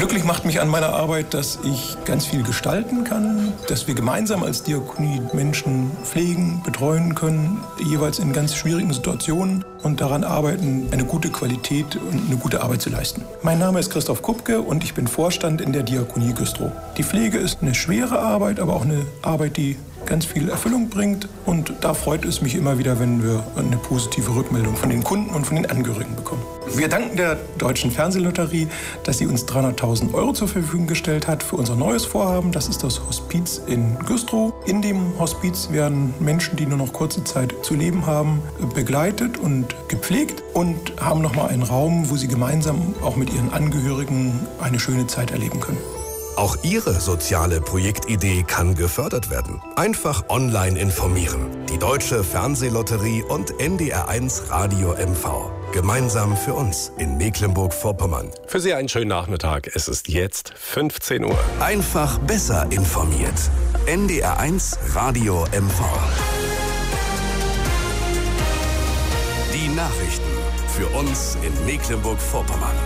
Glücklich macht mich an meiner Arbeit, dass ich ganz viel gestalten kann, dass wir gemeinsam als Diakonie Menschen pflegen, betreuen können, jeweils in ganz schwierigen Situationen und daran arbeiten, eine gute Qualität und eine gute Arbeit zu leisten. Mein Name ist Christoph Kupke und ich bin Vorstand in der Diakonie Güstrow. Die Pflege ist eine schwere Arbeit, aber auch eine Arbeit, die ganz viel Erfüllung bringt. Und da freut es mich immer wieder, wenn wir eine positive Rückmeldung von den Kunden und von den Angehörigen bekommen. Wir danken der Deutschen Fernsehlotterie, dass sie uns 300.000 € zur Verfügung gestellt hat für unser neues Vorhaben. Das ist das Hospiz in Güstrow. In dem Hospiz werden Menschen, die nur noch kurze Zeit zu leben haben, begleitet und gepflegt und haben nochmal einen Raum, wo sie gemeinsam auch mit ihren Angehörigen eine schöne Zeit erleben können. Auch Ihre soziale Projektidee kann gefördert werden. Einfach online informieren. Die Deutsche Fernsehlotterie und NDR1 Radio MV. Gemeinsam für uns in Mecklenburg-Vorpommern. Für Sie einen schönen Nachmittag. Es ist jetzt 15 Uhr. Einfach besser informiert. NDR1 Radio MV. Die Nachrichten für uns in Mecklenburg-Vorpommern.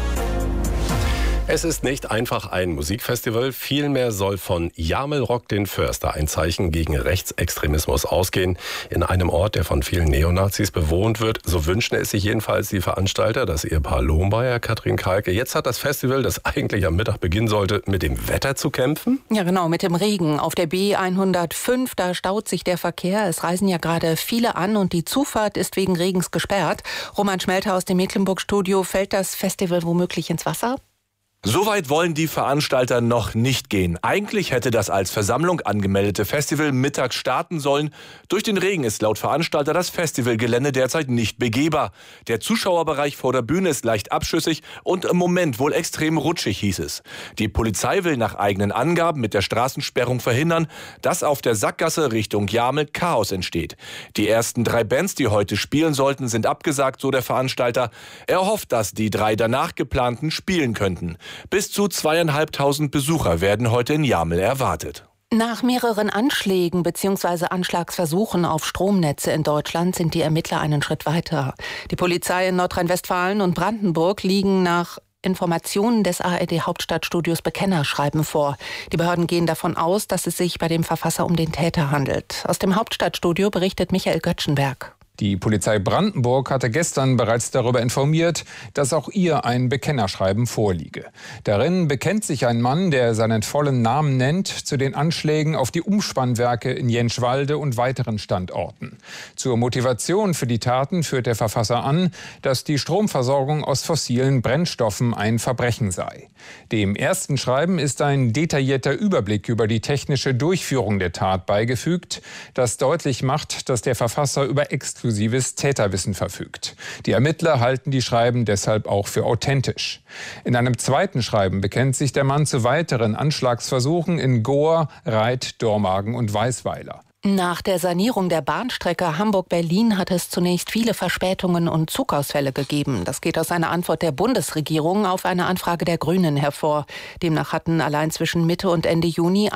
Es ist nicht einfach ein Musikfestival, vielmehr soll von Jamel Rock den Förster ein Zeichen gegen Rechtsextremismus ausgehen. In einem Ort, der von vielen Neonazis bewohnt wird. So wünschen es sich jedenfalls die Veranstalter, das Ehepaar Lohmeier, Katrin Kalke. Jetzt hat das Festival, das eigentlich am Mittag beginnen sollte, mit dem Wetter zu kämpfen. Ja genau, mit dem Regen. Auf der B105, da staut sich der Verkehr. Es reisen ja gerade viele an und die Zufahrt ist wegen Regens gesperrt. Roman Schmelter aus dem Mecklenburg-Studio. Fällt das Festival womöglich ins Wasser? Soweit wollen die Veranstalter noch nicht gehen. Eigentlich hätte das als Versammlung angemeldete Festival mittags starten sollen. Durch den Regen ist laut Veranstalter das Festivalgelände derzeit nicht begehbar. Der Zuschauerbereich vor der Bühne ist leicht abschüssig und im Moment wohl extrem rutschig, hieß es. Die Polizei will nach eigenen Angaben mit der Straßensperrung verhindern, dass auf der Sackgasse Richtung Jamel Chaos entsteht. Die ersten 3 Bands, die heute spielen sollten, sind abgesagt, so der Veranstalter. Er hofft, dass die 3 danach geplanten spielen könnten. Bis zu 2.500 Besucher werden heute in Jamel erwartet. Nach mehreren Anschlägen bzw. Anschlagsversuchen auf Stromnetze in Deutschland sind die Ermittler einen Schritt weiter. Die Polizei in Nordrhein-Westfalen und Brandenburg liegen nach Informationen des ARD-Hauptstadtstudios Bekennerschreiben vor. Die Behörden gehen davon aus, dass es sich bei dem Verfasser um den Täter handelt. Aus dem Hauptstadtstudio berichtet Michael Göttschenberg. Die Polizei Brandenburg hatte gestern bereits darüber informiert, dass auch ihr ein Bekennerschreiben vorliege. Darin bekennt sich ein Mann, der seinen vollen Namen nennt, zu den Anschlägen auf die Umspannwerke in Jentschwalde und weiteren Standorten. Zur Motivation für die Taten führt der Verfasser an, dass die Stromversorgung aus fossilen Brennstoffen ein Verbrechen sei. Dem ersten Schreiben ist ein detaillierter Überblick über die technische Durchführung der Tat beigefügt, das deutlich macht, dass der Verfasser über exklusives Täterwissen verfügt. Die Ermittler halten die Schreiben deshalb auch für authentisch. In einem zweiten Schreiben bekennt sich der Mann zu weiteren Anschlagsversuchen in Gohr, Reit, Dormagen und Weißweiler. Nach der Sanierung der Bahnstrecke Hamburg-Berlin hat es zunächst viele Verspätungen und Zugausfälle gegeben. Das geht aus einer Antwort der Bundesregierung auf eine Anfrage der Grünen hervor. Demnach hatten allein zwischen Mitte und Ende Juni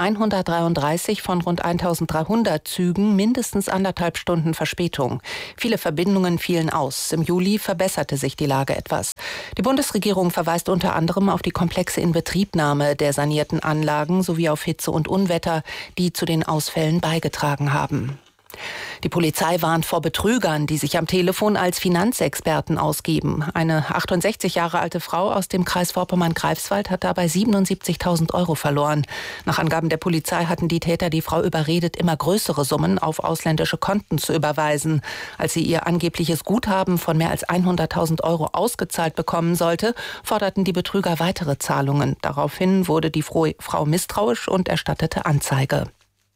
133 von rund 1.300 Zügen mindestens 1,5 Stunden Verspätung. Viele Verbindungen fielen aus. Im Juli verbesserte sich die Lage etwas. Die Bundesregierung verweist unter anderem auf die komplexe Inbetriebnahme der sanierten Anlagen sowie auf Hitze und Unwetter, die zu den Ausfällen beigetragen haben. Die Polizei warnt vor Betrügern, die sich am Telefon als Finanzexperten ausgeben. Eine 68 Jahre alte Frau aus dem Kreis Vorpommern-Greifswald hat dabei 77.000 € verloren. Nach Angaben der Polizei hatten die Täter die Frau überredet, immer größere Summen auf ausländische Konten zu überweisen. Als sie ihr angebliches Guthaben von mehr als 100.000 € ausgezahlt bekommen sollte, forderten die Betrüger weitere Zahlungen. Daraufhin wurde die Frau misstrauisch und erstattete Anzeige.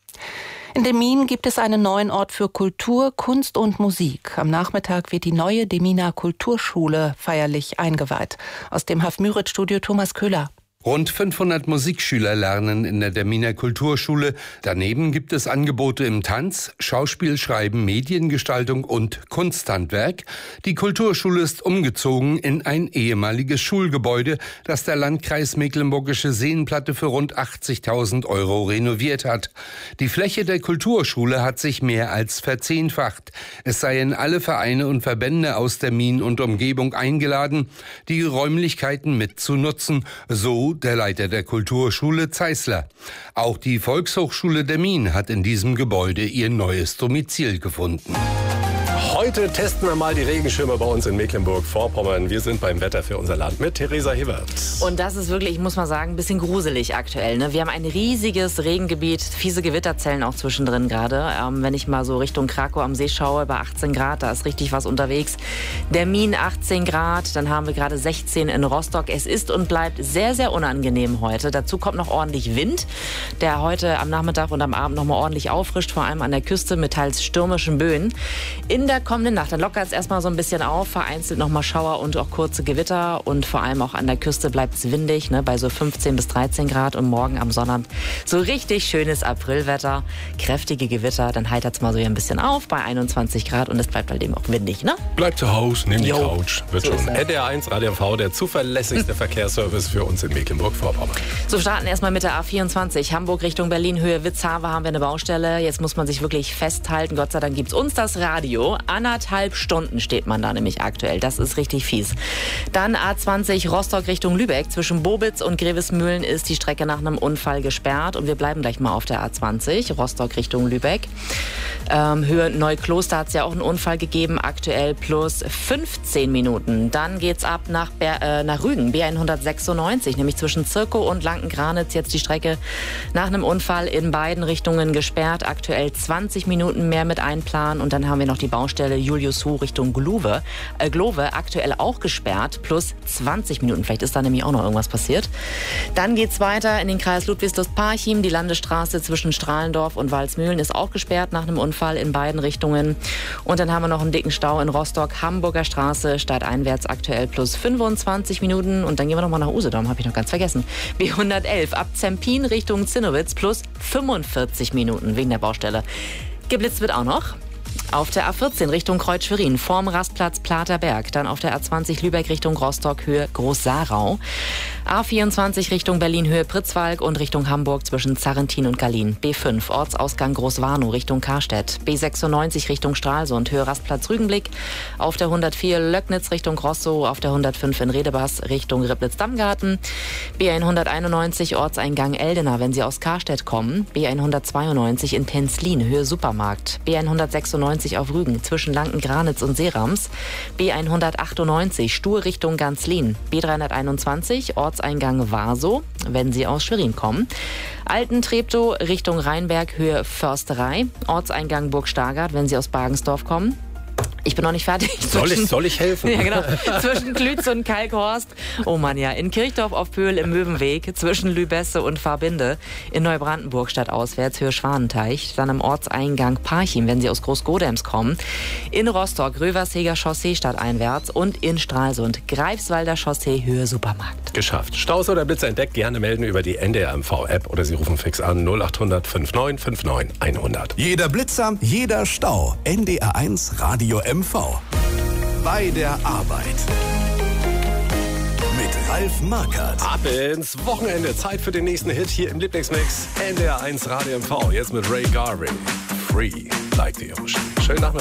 In Demmin gibt es einen neuen Ort für Kultur, Kunst und Musik. Am Nachmittag wird die neue Deminer Kulturschule feierlich eingeweiht. Aus dem Hafmüritz-Studio Thomas Köhler. Rund 500 Musikschüler lernen in der Deminer Kulturschule. Daneben gibt es Angebote im Tanz, Schauspiel, Schreiben, Mediengestaltung und Kunsthandwerk. Die Kulturschule ist umgezogen in ein ehemaliges Schulgebäude, das der Landkreis Mecklenburgische Seenplatte für rund 80.000 € renoviert hat. Die Fläche der Kulturschule hat sich mehr als verzehnfacht. Es seien alle Vereine und Verbände aus Demmin und Umgebung eingeladen, die Räumlichkeiten mitzunutzen, so der Leiter der Kulturschule Zeisler. Auch die Volkshochschule Demmin hat in diesem Gebäude ihr neues Domizil gefunden. Heute testen wir mal die Regenschirme bei uns in Mecklenburg-Vorpommern. Wir sind beim Wetter für unser Land mit Theresa Hibbert. Und das ist wirklich, ich muss mal sagen, ein bisschen gruselig aktuell. Ne? Wir haben ein riesiges Regengebiet, fiese Gewitterzellen auch zwischendrin gerade. Wenn ich mal so Richtung Krakau am See schaue, bei 18 Grad, da ist richtig was unterwegs. Demmin 18 Grad, dann haben wir gerade 16 in Rostock. Es ist und bleibt sehr, sehr unangenehm heute. Dazu kommt noch ordentlich Wind, der heute am Nachmittag und am Abend noch mal ordentlich auffrischt, vor allem an der Küste mit teils stürmischen Böen. In der kommenden Nacht, dann lockert es erstmal so ein bisschen auf, vereinzelt nochmal Schauer und auch kurze Gewitter und vor allem auch an der Küste bleibt es windig, ne, bei so 15 bis 13 Grad und morgen am Sonnabend so richtig schönes Aprilwetter, kräftige Gewitter, dann heitert es mal so ein bisschen auf bei 21 Grad und es bleibt halt eben auch windig, ne? Bleibt zu Hause, nimm die Couch, wird so schon. NDR1 Radio MV, der zuverlässigste Verkehrsservice für uns in Mecklenburg-Vorpommern. So, starten erstmal mit der A24, Hamburg Richtung Berlin, Höhe Witzhaver haben wir eine Baustelle, jetzt muss man sich wirklich festhalten, Gott sei Dank gibt's uns das Radio. 1,5 Stunden steht man da nämlich aktuell. Das ist richtig fies. Dann A20 Rostock Richtung Lübeck. Zwischen Bobitz und Grevesmühlen ist die Strecke nach einem Unfall gesperrt. Und wir bleiben gleich mal auf der A20 Rostock Richtung Lübeck. Höhe Neukloster hat es ja auch einen Unfall gegeben. Aktuell plus 15 Minuten. Dann geht's ab nach Rügen, B196. Nämlich zwischen Zirkow und Lanken-Granitz jetzt die Strecke nach einem Unfall in beiden Richtungen gesperrt. Aktuell 20 Minuten mehr mit einplanen. Und dann haben wir noch die Baustelle Julius-Hu Richtung Glove, aktuell auch gesperrt, plus 20 Minuten. Vielleicht ist da nämlich auch noch irgendwas passiert. Dann geht's weiter in den Kreis Ludwigslust-Parchim. Die Landesstraße zwischen Strahlendorf und Walsmühlen ist auch gesperrt nach einem Unfall in beiden Richtungen. Und dann haben wir noch einen dicken Stau in Rostock, Hamburger Straße, stadteinwärts aktuell plus 25 Minuten. Und dann gehen wir noch mal nach Usedom, habe ich noch ganz vergessen. B111 ab Zempin Richtung Zinnowitz plus 45 Minuten wegen der Baustelle. Geblitzt wird auch noch. Auf der A14 Richtung Kreuz-Schwerin, vorm Rastplatz Platerberg. Dann auf der A20 Lübeck Richtung Rostock, Höhe Groß-Sarau. A24 Richtung Berlin, Höhe Pritzwalk und Richtung Hamburg zwischen Zarrentin und Gallien. B5 Ortsausgang Großwarnow Richtung Karstedt. B96 Richtung Stralsund, Höhe Rastplatz Rügenblick. Auf der 104 Löcknitz Richtung Rostow. Auf der 105 in Redebass Richtung Riplitz-Dammgarten. B191 Ortseingang Eldena, wenn Sie aus Karstedt kommen. B192 in Tenzlin, Höhe Supermarkt. B196 auf Rügen zwischen Lanken-Granitz und Seerams. B198 Stur Richtung Ganzlin. B321 Ortseingang Warsow, wenn Sie aus Schwerin kommen. Alten-Treptow Richtung Rheinberg, Höhe Försterei. Ortseingang Burg Stargard, wenn Sie aus Bagensdorf kommen. Ich bin noch nicht fertig. Soll ich helfen? Ja, genau. Zwischen Klütz und Kalkhorst. Oh Mann, ja. In Kirchdorf auf Pöhl im Möwenweg. Zwischen Lübesse und Farbinde. In Neubrandenburg stadtauswärts, Höhe Schwanenteich. Dann am Ortseingang Parchim, wenn Sie aus Großgodems kommen. In Rostock, Röversheger Chaussee stadteinwärts. Und in Stralsund, Greifswalder Chaussee, Höhe Supermarkt. Geschafft. Staus oder Blitzer entdeckt, gerne melden über die NDR MV-App oder Sie rufen fix an 0800 59 59 100. Jeder Blitzer, jeder Stau. NDR1 Radio MV. Bei der Arbeit. Mit Ralf Markert. Ab ins Wochenende. Zeit für den nächsten Hit hier im Lieblingsmix. NDR1 Radio MV. Jetzt mit Ray Garvey. Free like the ocean. Schönen Nachmittag.